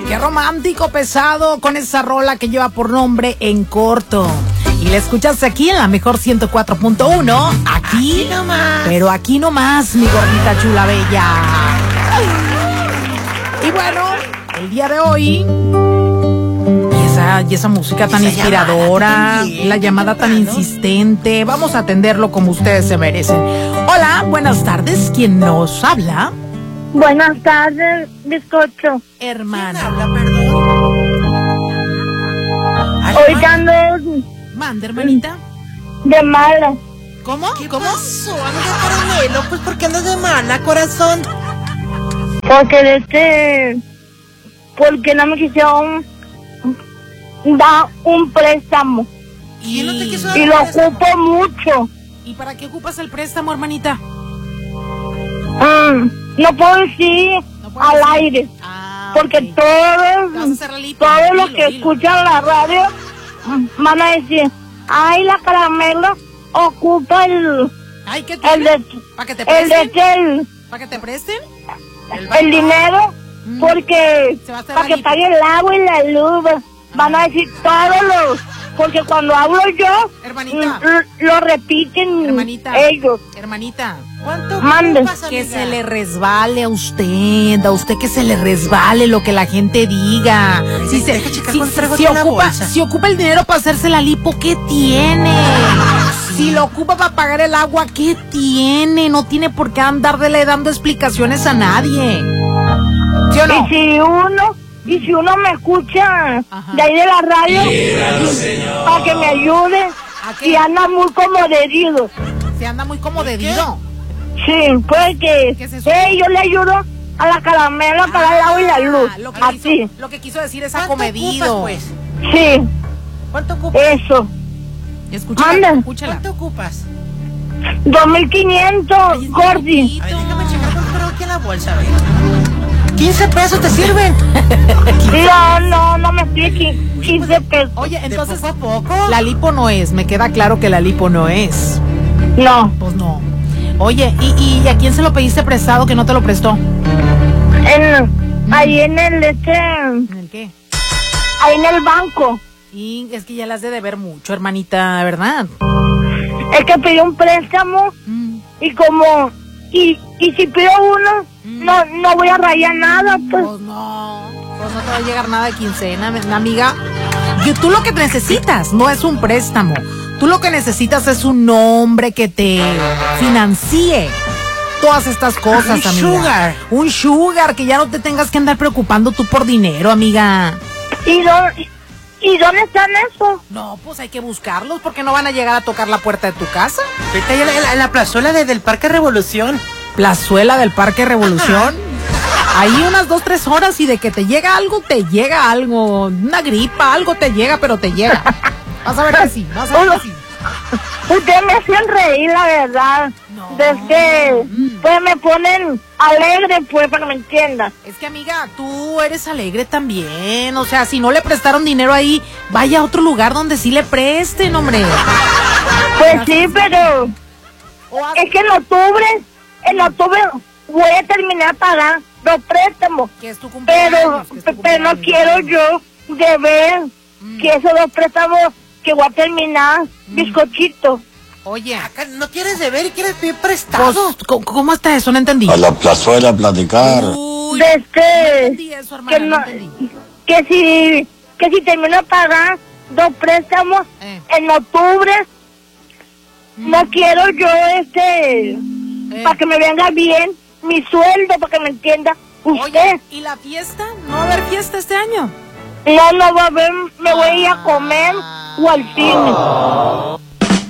Qué romántico, Pesado, con esa rola que lleva por nombre En Corto. Y la escuchas aquí en la mejor 104.1. Aquí nomás. Pero aquí nomás, mi gordita chula bella. Y bueno, el día de hoy, y esa música tan inspiradora, la llamada tan insistente, vamos a atenderlo como ustedes se merecen. Hola, buenas tardes, ¿quién nos habla? Buenas tardes, bizcocho. Hermana. ¿Quién habla, perdón? Hoy ando Mande, hermanita. de mala. ¿Cómo? ¿Qué ¿Cómo? pasó, amiga Caramelo? Pues, ¿por qué andas de mala, corazón? Porque no me quisieron dar un préstamo. ¿Y no te quiso dar Y un lo préstamo? ocupo mucho. ¿Y para qué ocupas el préstamo, hermanita? No puedo decir No puedes al decir. aire. Ah, Porque ok. Te vas a todos hacer la lipo. los Dilo, que dilo. escuchan la radio van a decir, ay, la Caramelo ocupa Ay, ¿qué el tiene? de ¿Para que te el presten? de el ¿Para que te presten? el dinero, porque Se va a hacer para la que lipo. pague el agua y la luz, van a decir todos los, porque cuando hablo yo, Hermanita. lo repiten Hermanita. ellos. Hermanita. ¿Cuánto Mande. ocupas, Que amiga? se le resbale a usted que se le resbale lo que la gente diga. Si se, Deja checar si, cuánto traigo si aquí en la ocupa, bolsa. si ocupa el dinero para hacerse la lipo, ¿qué tiene? Si lo ocupa para pagar el agua, ¿qué tiene? No tiene por qué andarle dando explicaciones a nadie. ¿Sí o no? Y si uno me escucha Ajá. de ahí de la radio, para que me ayude, ¿A qué? si anda muy comoderido. Se anda muy como dedido. Sí, pues ¿Qué es eso? yo le ayudo a la Caramelo a pagar el agua y la luz. Lo que, Así, lo que quiso decir es ¿Cuánto acomedido. ocupas, pues? sí, ¿Cuánto ocupas? eso. Escúchala, Mande. escúchala. ¿Cuánto ocupas? 2,500, Ay, es Gordi. poquito. Ay, déjame checar cuánto traigo aquí en la bolsa, a ver. 15 pesos te sirven. No me explique. 15 pesos. Oye, entonces, de poco a poco. la lipo no es, me queda claro que la lipo no es. No, Pues no. Oye, ¿y a quién se lo pediste prestado que no te lo prestó? ahí en el ¿En el qué? ahí en el banco. Y es que ya las de deber mucho, hermanita, ¿verdad? Es que pidió un préstamo y como y si pido uno no voy a rayar nada, pues. Pues no te va a llegar nada de quincena, amiga. Tú lo que necesitas no es un préstamo. Tú lo que necesitas es un hombre que te financie todas estas cosas, Un amiga. sugar. Un sugar, que ya no te tengas que andar preocupando tú por dinero, amiga. ¿Y dónde están esos? No, pues hay que buscarlos porque no van a llegar a tocar la puerta de tu casa. Ahorita ya en la plazuela del Parque Revolución. Plazuela del Parque Revolución. Ahí unas 2-3 horas y de que te llega algo, te llega algo. Una gripa, algo te llega, pero te llega. Vas a ver que sí, vas a ver que sí. Ustedes me hacen reír, la verdad. No. Desde pues me ponen alegre, pues, para que me entiendan. Es que, amiga, tú eres alegre también. O sea, si no le prestaron dinero ahí, vaya a otro lugar donde sí le presten, hombre. Pues sí, pero O haz- es que en octubre voy a terminar pagar los préstamos. que es tu cumpleaños. que es tu Pero no cumpleaños. quiero yo deber que esos 2 préstamos que voy a terminar, bizcochito. Oye, Acá no quieres deber y quieres pedir prestado. pues, ¿cómo está eso? No entendí. A la plazuela a platicar. Uy, De no entendí eso, hermana, que no no, entendí. que si termino de pagar 2 préstamos en octubre, no quiero yo para que me venga bien mi sueldo, para que me entienda usted. Oye, ¿y la fiesta? ¿No va a haber fiesta este año? No va a ver, me voy a ir a comer o al cine.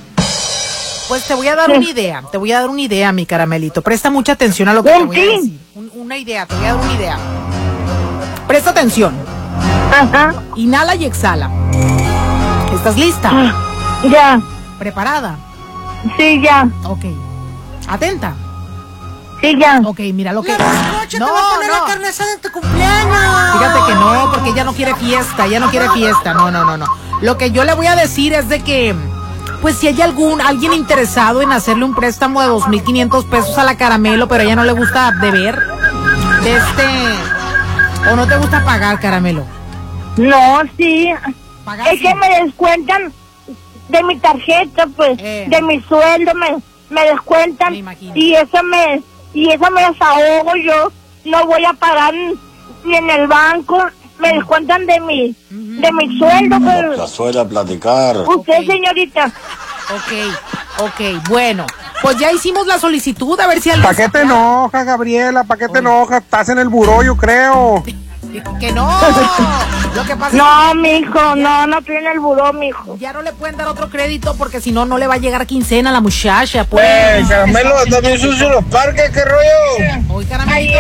Pues te voy a dar una idea, mi caramelito. Presta mucha atención a lo que te voy a decir. Una idea, te voy a dar una idea. Presta atención. Ajá, Inhala y exhala. ¿Estás lista? ya, ¿Preparada? sí, ya, Ok. Atenta. sí, ya. Ok, mira lo que... Bizcocho, te voy a poner la carne asada en tu cumpleaños. Fíjate que no, porque ella no quiere fiesta, No. Lo que yo le voy a decir es de que, pues si hay alguien interesado en hacerle un préstamo de 2,500 pesos a la Caramelo, pero a ella no le gusta deber, ¿O no te gusta pagar, Caramelo? No, sí. ¿Pagar? Es que me descuentan de mi tarjeta, pues, de mi sueldo me descuentan. Me imagino. Y eso me desahogo yo. No voy a pagar ni en el banco. Me descuentan de mi sueldo. Pues. La suele platicar. Usted, señorita. Ok, bueno. Pues ya hicimos la solicitud, a ver si alguien... ¿Para qué te enojas, Gabriela? ¿Para qué te enojas? Estás en el buró, yo creo. Que no. Lo que pasa no, mijo, no estoy en el buró, mijo. Ya no le pueden dar otro crédito porque si no, no le va a llegar quincena a la muchacha, pues. Caramelo, también sucio los parques, ¿qué rollo? Hoy, Caramelo.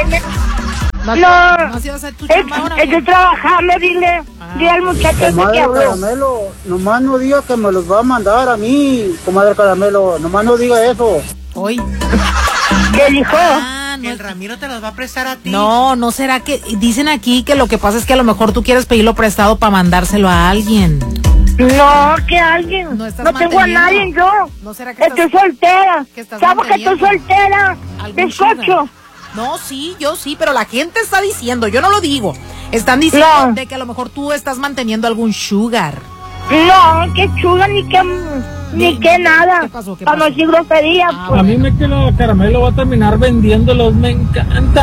Estoy trabajando, dile al muchacho ese que habló. Caramelo, nomás no diga que me los va a mandar a mí, comadre Caramelo, nomás no diga eso. Hoy. ¿Qué dijo? El Ramiro te los va a prestar a ti. No será que dicen aquí que lo que pasa es que a lo mejor tú quieres pedirlo prestado para mandárselo a alguien. No, que alguien. No tengo a nadie yo. ¿No será que estoy soltera. ¿Sabes que estoy soltera? Bizcocho. No, sí, yo sí, pero la gente está diciendo, yo no lo digo. Están diciendo de que a lo mejor tú estás manteniendo algún sugar. No, que sugar ni que nada. ¿Qué pasó? Para no decir groserías. Pues. A mí me queda Caramelo va a terminar vendiéndolos, me encanta.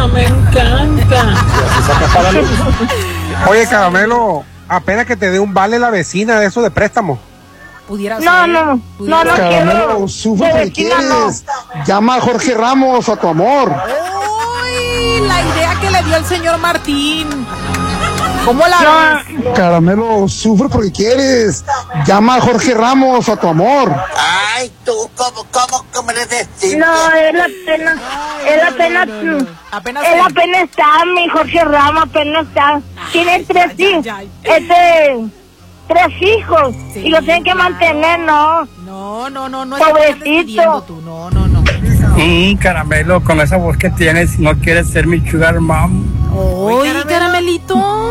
Oye, Caramelo, apenas que te dé un vale la vecina de eso de préstamo. Pudiera no Caramelo, quiero. sufre que quieres. Llama a Jorge Ramos, a tu amor. ¡Uy! La idea que le dio el señor Martín. ¿Cómo la ves? Caramelo, sufre porque quieres. Llama a Jorge Ramos, a tu amor. Ay, tú, ¿cómo le decís? No, es la pena. Apenas está, mi Jorge Ramos, apenas está. Tiene tres hijos. Sí. Y los tienen que mantener, ¿no? No. Pobrecito. No. Caramelo, con esa voz que tienes, no quieres ser mi sugar mom. Uy, Caramelito.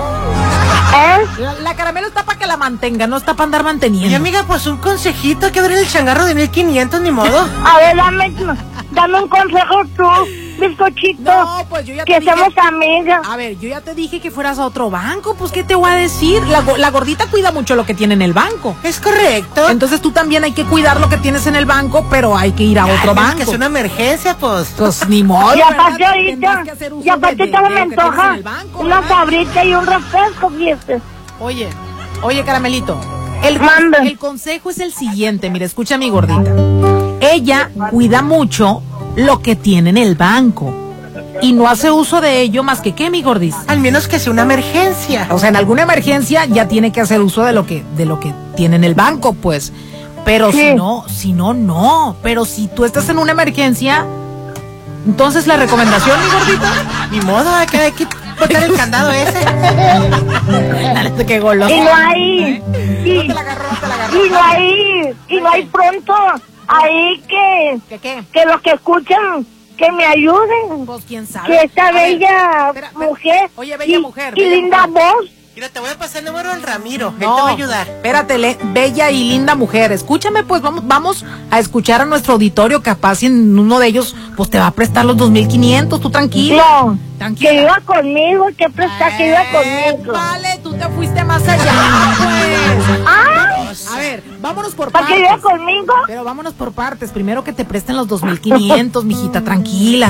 La Caramelo está para que la mantenga, no está para andar manteniendo. Y amiga, pues un consejito, que abrir el changarro de 1500, ni modo. A ver, dame un consejo tú, bizcochito. No, pues yo ya te dije que somos amigas. A ver, yo ya te dije que fueras a otro banco, pues ¿qué te voy a decir? La gordita cuida mucho lo que tiene en el banco. Es correcto. Entonces tú también hay que cuidar lo que tienes en el banco, pero hay que ir a otro banco. Que es una emergencia, pues. Pues ni modo. Y aparte ahorita, me antoja una sabrita y un refresco, fíjate. Oye, Caramelito, el consejo es el siguiente, mira, escucha a mi gordita. Ella cuida mucho lo que tiene en el banco y no hace uso de ello más que ¿qué, mi gordis? Al menos que sea una emergencia. O sea, en alguna emergencia ya tiene que hacer uso de lo que tiene en el banco, pues. Pero si no, no. Pero si tú estás en una emergencia, entonces la recomendación, mi gordita, ni modo, hay que botar el candado ese. Dale, qué goloso. Y no hay. No te la agarró. Y no hay pronto. Ahí que los que escuchan que me ayuden. Pues quién sabe. Que esta bella mujer. Oye, bella mujer. Y linda voz. Mira, te voy a pasar el número al Ramiro. Él te va a ayudar. Espérate, bella y linda mujer. Escúchame, pues vamos a escuchar a nuestro auditorio. Capaz en uno de ellos, pues te va a prestar los 2,500. Tú tranquilo. No, tranquila. Que iba conmigo, que presta que iba conmigo. Vale, tú te fuiste más allá, pues. A ver, vámonos por partes. ¿Para que iba conmigo? Pero vámonos por partes. Primero que te presten los 2,500, mijita. Tranquila.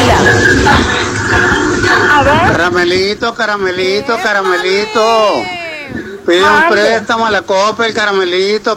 A ver. Caramelito. Pide un préstamo a la Coppel, Caramelito.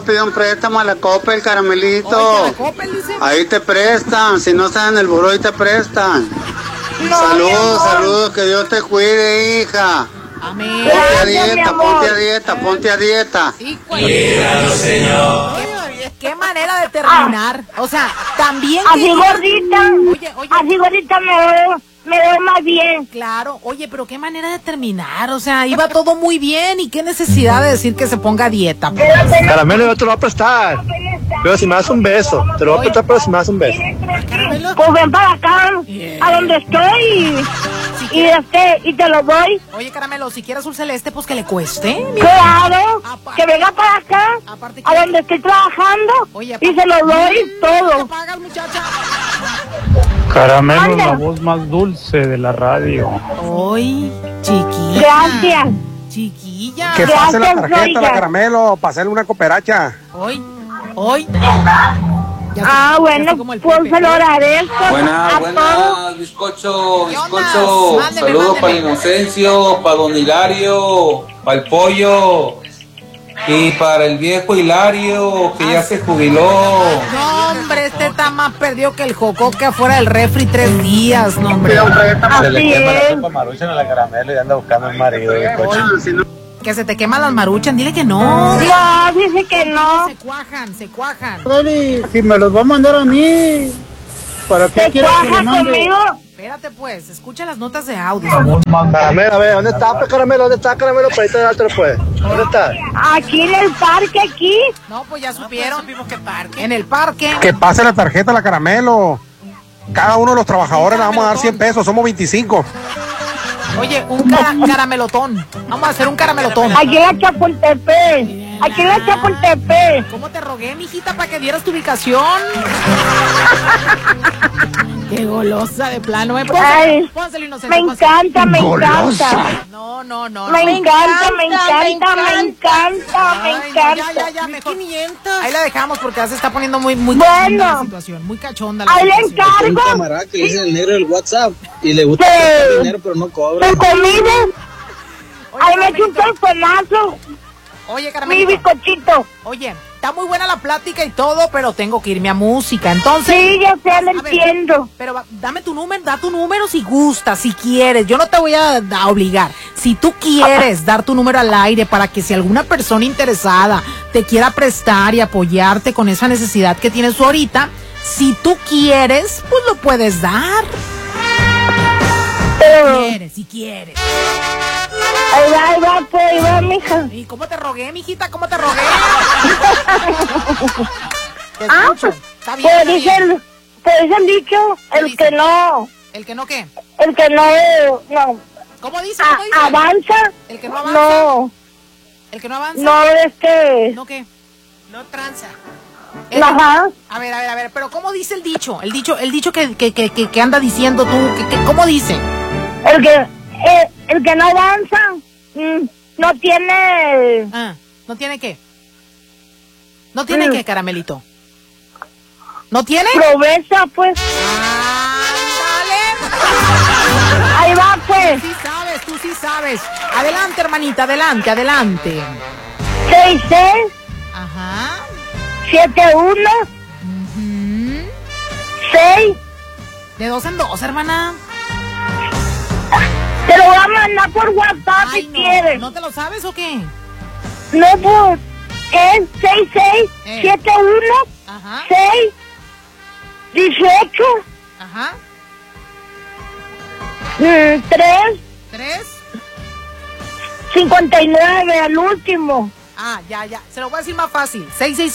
Ahí te prestan. Si no estás en el buró, ahí te prestan. No, saludos. Que Dios te cuide, hija. Amén. Ponte a dieta. Sí, cuídalo, Señor. ¿Qué manera de terminar? O sea, también... Así gordita. Así gordita me veo más bien. Claro. Oye, pero qué manera de terminar. O sea, iba todo muy bien. ¿Y qué necesidad de decir que se ponga a dieta? Caramelo, yo te lo voy a prestar. Pero si me das un beso. Te lo voy a prestar, pero si me das un beso. Pues ven para acá, a donde estoy. Y te lo doy. Oye, Caramelo, si quieres un celeste, pues que le cueste. Claro, que venga para acá, a donde estoy trabajando. Oye, y se lo doy todo. ¿Te pagas, muchacha? Caramelo es la voz más dulce de la radio. Hoy Chiquilla. Gracias. Chiquilla. Que pase la Gracias, tarjeta, oiga. la Caramelo, para hacerle una cooperacha. Hoy. Bueno, pues se lo agradezco. Buenas, a todos. buenas, bizcocho, ¿Qué onda? bizcocho. Mándeme, Saludos para mándeme. Inocencio, para don Hilario, para el pollo y para el viejo Hilario que ya se jubiló. No, hombre, este está más perdido que el jocoque afuera del refri 3 días, no, hombre. Se le Así quema la es. sopa maruchan a la Caramelo y anda buscando el marido. Que se te queman las maruchan, dile que no. No, dice que no. Se cuajan. Dani, si me los va a mandar a mí, ¿para qué ¿Se quieres que cuaja le mande? conmigo? Espérate pues, escucha las notas de audio. Caramelo, a ver, ¿dónde está, pues, Caramelo? ¿Dónde está, Caramelo? Para irte a dártelo, pues. ¿Dónde está? Aquí en el parque, aquí. No, pues ya supieron. En el parque. Que pase la tarjeta, la Caramelo. Cada uno de los trabajadores le vamos a dar 100 pesos, somos 25. Oye, un caramelotón. Vamos a hacer un caramelotón. Aquí en la Chapultepec. Aquí en la Chapultepec. ¿Cómo te rogué, mijita, para que dieras tu ubicación? Qué golosa de plano. Ay, Pónselo, Inocente. me encanta, me encanta. No. Me encanta, me encanta, me encanta, me Ay, encanta. ya, mejor. 500. Ahí la dejamos porque ya se está poniendo muy Bueno. cachonda la situación. Muy cachonda la Ahí le situación. encargo. camarada que le dice el negro del WhatsApp y le gusta Sí. prestar dinero pero no cobra. ¿Tu comida? Ahí me eché un Caramelito. telefonazo. Oye, Mi Caramelito. bizcochito. Oye, está muy buena la plática y todo, pero tengo que irme a música. Entonces. Sí, ya sé, lo a ver, entiendo. Pero dame tu número, da tu número si gustas, si quieres. Yo no te voy a obligar. Si tú quieres dar tu número al aire para que si alguna persona interesada te quiera prestar y apoyarte con esa necesidad que tienes tú ahorita, si tú quieres, pues lo puedes dar. Si quieres. Ahí va, mija. ¿Y cómo te rogué, mijita? ¿Cómo te rogué? Te Ah, escucho. Está bien. Pues está bien. dicen dicho, el que no, ¿El que no qué? el que no, no, ¿Cómo dice? ¿Cómo dice? avanza, ¿El que no avanza? no, ¿El que no avanza? no, ¿No qué? No tranza. ajá, A ver, pero ¿cómo dice el dicho? El dicho que anda diciendo tú, ¿cómo dice? el que no avanza, no tiene, ¿No tiene qué? ¿No tiene qué, Caramelito? ¿No tiene? proveza, pues, ahí va, pues, Tú sí sabes. Adelante, hermanita, adelante. 66, Ajá. 71, 6, De 2 en 2, hermana. te lo voy a mandar por WhatsApp si quieres. ¿No te lo sabes o qué? No, pues, es 66, 71, Ajá. 6, 18, Ajá. 3, 3. 59, al último. Ya. Se lo voy a decir más fácil.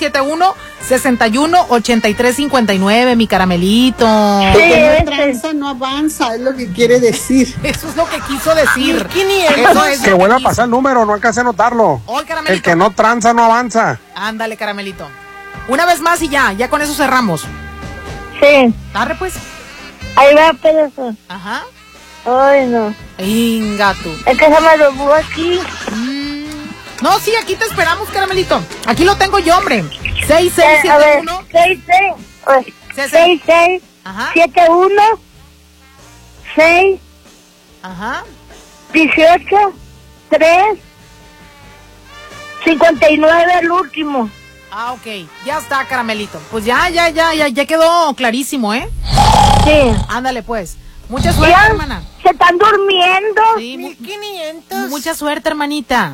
6671-618359, mi Caramelito. Sí, que no tranza, no avanza, es lo que quiere decir. Eso es lo que quiso decir. 1500. Eso es Que lo vuelva a quiso. pasar el número, no alcancé a anotarlo. Hoy, Caramelito. El que no tranza no avanza. Ándale, Caramelito. Una vez más y ya con eso cerramos. Sí. Arre, pues. Ahí va, pedazo. Ajá. Ay, no. Venga, tú. Es que se me robó aquí. No, sí, aquí te esperamos, Caramelito. Aquí lo tengo yo, hombre. A ver, 6671. 66, Ajá. 71, 6, Ajá. 18, 3, 59, el último. Ok. Ya está, Caramelito. Pues ya quedó clarísimo, ¿eh? Sí. Ándale, pues. Mucha suerte, Ya, hermana. se están durmiendo. Sí, 1500. Mucha suerte, hermanita.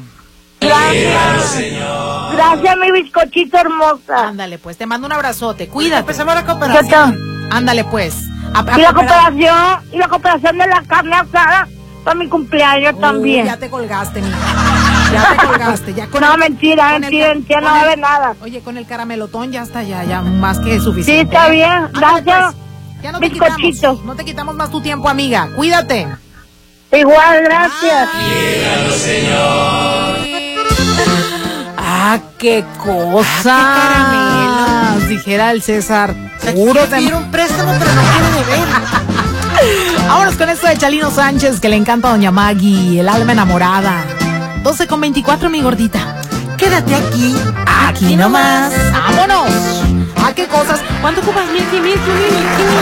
Gracias, mi bizcochito hermosa. Ándale, pues, te mando un abrazote. Cuídate. Empezamos la cooperación. Ándale, pues. Y la cooperación de la carne asada para mi cumpleaños también. Ya te colgaste, mija. Ya te colgaste. Ya No, mentira, no va a haber nada. Oye, con el caramelotón ya está, ya más que suficiente. Sí, está bien. Ándale, Gracias. pues. Ya no te Bizcochito. no te quitamos más tu tiempo, amiga. Cuídate. Igual, gracias. Qué cosa. Dijera el César. Puro Quiero un préstamo, pero no quiero deber. Vámonos con esto de Chalino Sánchez, que le encanta a doña Maggie, el alma enamorada. 12:24, mi gordita. Quédate aquí. Aquí nomás. ¡Vámonos! ¿A qué cosas? ¿Cuánto ocupas? 1,500.